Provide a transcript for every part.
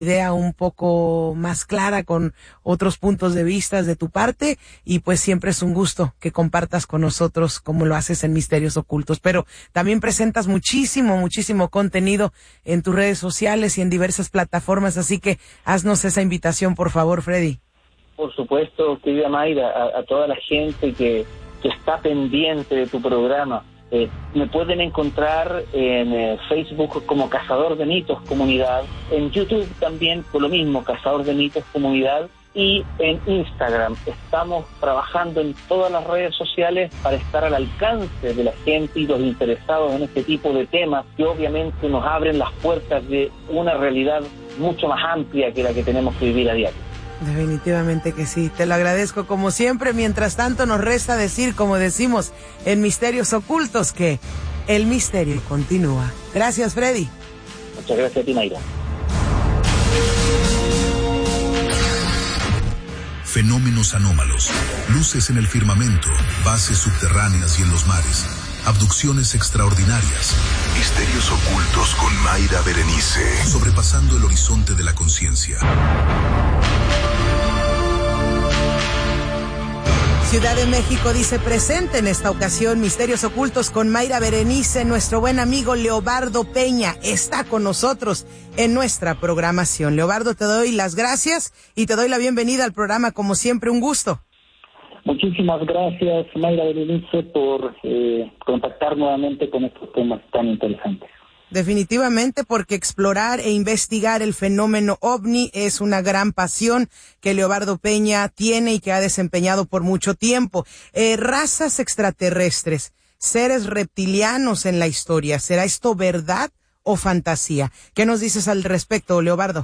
idea un poco más clara con otros puntos de vista de tu parte, y pues siempre es un gusto que compartas con nosotros como lo haces en Misterios Ocultos, pero también presentas muchísimo contenido en tus redes sociales y en diversas plataformas, así que haznos esa invitación, por favor, Freddy. Por supuesto, querida Mayra, a toda la gente que está pendiente de tu programa. Me pueden encontrar en Facebook como Cazador de Mitos Comunidad, en YouTube también por lo mismo, Cazador de Mitos Comunidad, y en Instagram. Estamos trabajando en todas las redes sociales para estar al alcance de la gente y los interesados en este tipo de temas que obviamente nos abren las puertas de una realidad mucho más amplia que la que tenemos que vivir a diario. Definitivamente que sí, te lo agradezco como siempre. Mientras tanto nos resta decir, como decimos en Misterios Ocultos, que el misterio continúa. Gracias, Freddy. Muchas gracias a ti, Mayra. Fenómenos anómalos, luces en el firmamento, bases subterráneas y en los mares, abducciones extraordinarias, misterios ocultos con Mayra Berenice, sobrepasando el horizonte de la conciencia. Ciudad de México dice presente en esta ocasión Misterios Ocultos con Mayra Berenice. Nuestro buen amigo Leobardo Peña está con nosotros en nuestra programación. Leobardo, te doy las gracias y te doy la bienvenida al programa, como siempre, un gusto. Muchísimas gracias, Mayra Berenice, por contactar nuevamente con estos temas tan interesantes. Definitivamente, porque explorar e investigar el fenómeno OVNI es una gran pasión que Leobardo Peña tiene y que ha desempeñado por mucho tiempo. Razas extraterrestres, seres reptilianos en la historia, ¿será esto verdad o fantasía? ¿Qué nos dices al respecto, Leobardo?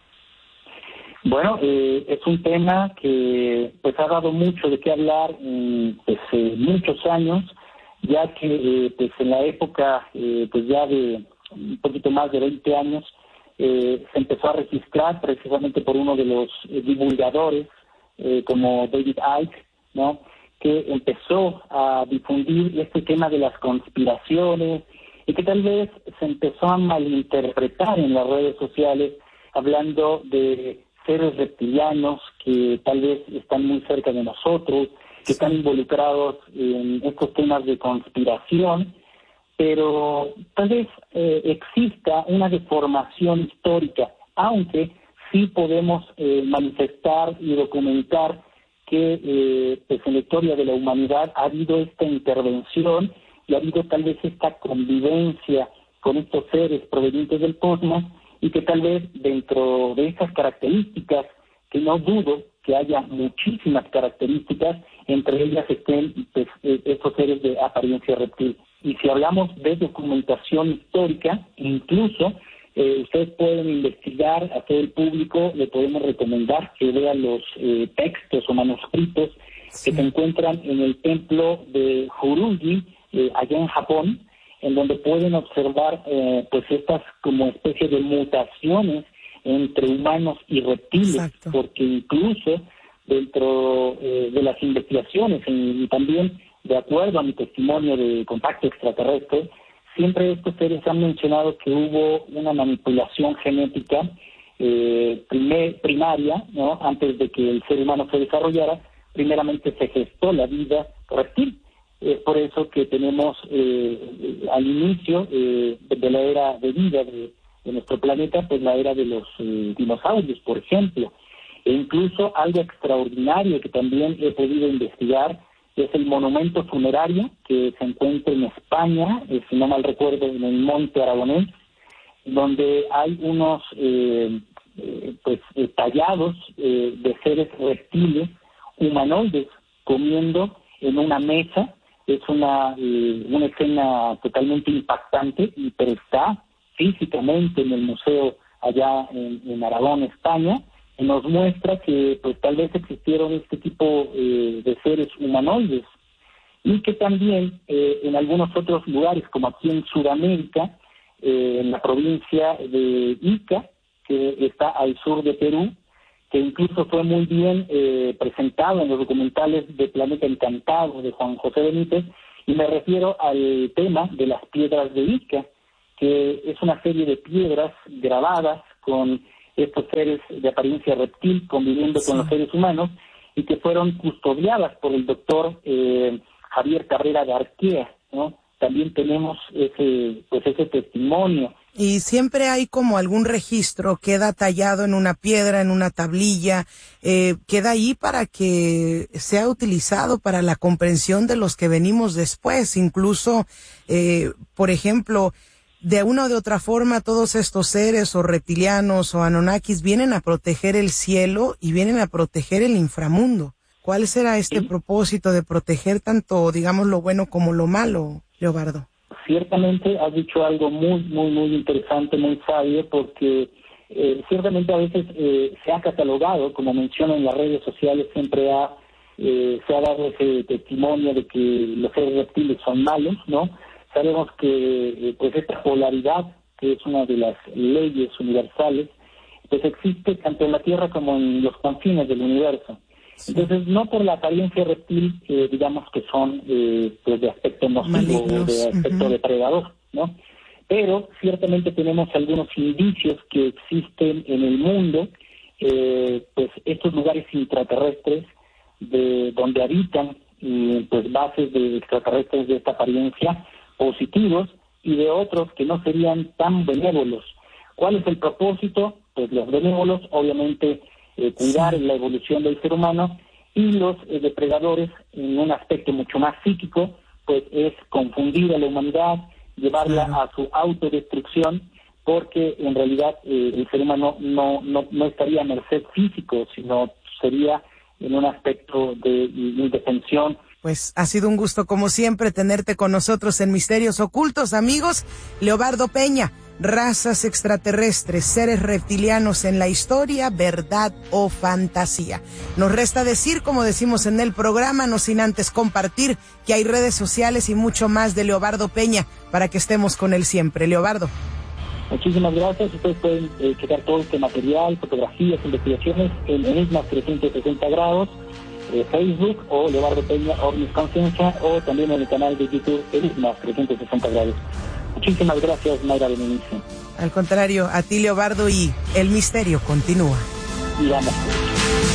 Bueno, es un tema que pues ha dado mucho de qué hablar muchos años, ya que pues en la época pues ya de un poquito más de 20 años, se empezó a registrar precisamente por uno de los divulgadores, como David Icke, ¿no?, que empezó a difundir este tema de las conspiraciones y que tal vez se empezó a malinterpretar en las redes sociales, hablando de seres reptilianos que tal vez están muy cerca de nosotros, que están involucrados en estos temas de conspiración, pero tal vez exista una deformación histórica, aunque sí podemos manifestar y documentar que pues en la historia de la humanidad ha habido esta intervención y ha habido tal vez esta convivencia con estos seres provenientes del cosmos, y que tal vez dentro de esas características, que no dudo que haya muchísimas características, entre ellas estén pues, estos seres de apariencia reptil. Y si hablamos de documentación histórica, incluso ustedes pueden investigar, a todo el público le podemos recomendar que vean los textos o manuscritos que se encuentran en el templo de Horyuji, allá en Japón, en donde pueden observar pues estas como especie de mutaciones entre humanos y reptiles. Exacto. Porque incluso dentro de las investigaciones y también de acuerdo a mi testimonio de contacto extraterrestre, siempre estos seres han mencionado que hubo una manipulación genética primaria, ¿no?, antes de que el ser humano se desarrollara. Primeramente se gestó la vida reptil. Es por eso que tenemos al inicio de la era de vida de nuestro planeta, pues la era de los dinosaurios, por ejemplo. E incluso algo extraordinario que también he podido investigar es el monumento funerario que se encuentra en España, si no mal recuerdo, en el Monte Aragonés, donde hay unos tallados de seres reptiles humanoides comiendo en una mesa. Es una escena totalmente impactante, pero está físicamente en el museo allá en Aragón, España, y nos muestra que pues tal vez existieron este tipo de seres humanoides, y que también en algunos otros lugares, como aquí en Sudamérica, en la provincia de Ica, que está al sur de Perú, que incluso fue muy bien presentado en los documentales de Planeta Encantado de Juan José Benítez, y me refiero al tema de las piedras de Ica, que es una serie de piedras grabadas con estos seres de apariencia reptil conviviendo con los seres humanos y que fueron custodiadas por el doctor Javier Cabrera García, ¿no? También tenemos ese testimonio. Y siempre hay como algún registro, queda tallado en una piedra, en una tablilla, queda ahí para que sea utilizado para la comprensión de los que venimos después. Incluso, por ejemplo, de una o de otra forma, todos estos seres o reptilianos o Anunnakis vienen a proteger el cielo y vienen a proteger el inframundo. ¿Cuál será este propósito de proteger tanto, digamos, lo bueno como lo malo, Leobardo? Ciertamente has dicho algo muy, muy, muy interesante, muy sabio, porque ciertamente a veces se ha catalogado, como menciono en las redes sociales, siempre se ha dado ese testimonio de que los seres reptiles son malos, ¿no? Sabemos que pues esta polaridad, que es una de las leyes universales, pues existe tanto en la Tierra como en los confines del universo. Entonces, no por la apariencia reptil, digamos que son pues de aspecto nocivo o de aspecto depredador, ¿no? Pero ciertamente tenemos algunos indicios que existen en el mundo, pues estos lugares intraterrestres de donde habitan pues bases de extraterrestres de esta apariencia positivos y de otros que no serían tan benévolos. ¿Cuál es el propósito? Pues los benévolos, obviamente, cuidar la evolución del ser humano, y los depredadores, en un aspecto mucho más psíquico, pues es confundir a la humanidad, llevarla a su autodestrucción, porque en realidad el ser humano no estaría a merced físico, sino sería en un aspecto de indefensión. Pues ha sido un gusto, como siempre, tenerte con nosotros en Misterios Ocultos, amigos. Leobardo Peña, razas extraterrestres, seres reptilianos en la historia, verdad o fantasía. Nos resta decir, como decimos en el programa, no sin antes compartir que hay redes sociales y mucho más de Leobardo Peña para que estemos con él siempre. Leobardo. Muchísimas gracias. Ustedes pueden checar todo este material, fotografías, investigaciones en Enigmas 360 grados, Facebook o Leobardo Peña OVNIs Conciencia, o también en el canal de YouTube Enigmas 360 grados. Muchísimas gracias, Mayra Berenice. Al contrario, a ti, Leobardo, y el misterio continúa. Y vamos.